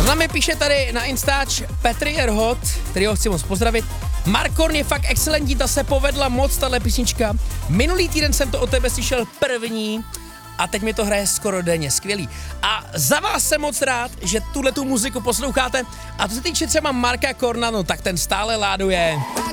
Tohle mi píše tady na Instač Petr Jerhot, kterýho chci moc pozdravit. Markorn je fakt excelentní, ta se povedla moc, tahle písnička. Minulý týden jsem to od tebe slyšel první a teď mi to hraje skoro denně, skvělý. A za vás jsem moc rád, že tuhle tu muziku posloucháte a co se týče třeba Marka Korna, no tak ten stále láduje.